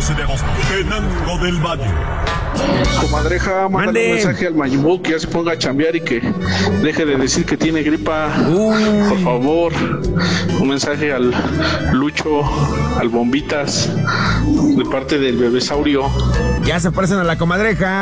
12 de agosto, Tenango del Valle. Comadreja, mándale un mensaje al Mayimbu que ya se ponga a chambear y que deje de decir que tiene gripa. Por favor, un mensaje al Lucho, al Bombitas, de parte del Bebesaurio. Ya se parecen a la comadreja.